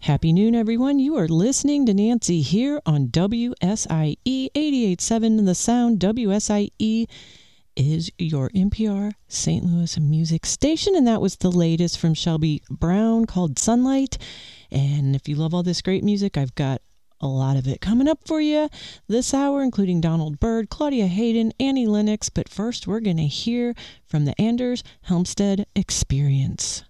Happy noon, everyone. You are listening to Nancy here on WSIE 88.7 The Sound. WSIE is your NPR St. Louis music station, and that was the latest from Shelby Brown called Sunlight. And if you love all this great music, I've got a lot of it coming up for you this hour, including Donald Byrd, Claudia Hayden, Annie Lennox. But first, we're going to hear from the Anders Helmstedt Experience.